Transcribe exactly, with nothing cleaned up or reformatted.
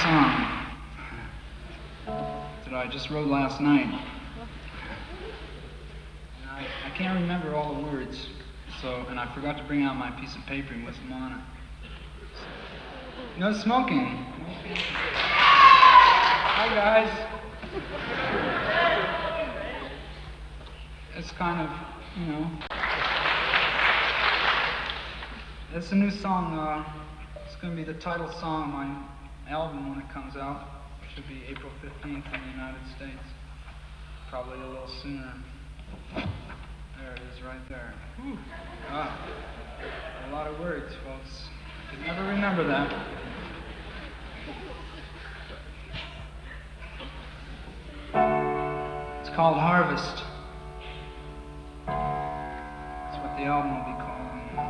song that I just wrote last night. And I, I can't remember all the words, so and I forgot to bring out my piece of paper with them on it. No smoking. Hi guys. It's kind of, you know. It's a new song. Uh, it's going to be the title song of my album when it comes out. It should be April fifteenth in the United States. Probably a little sooner. There it is right there. Whew. Ah, a lot of words, folks. I could never remember that. It's called Harvest. That's what the album will be called.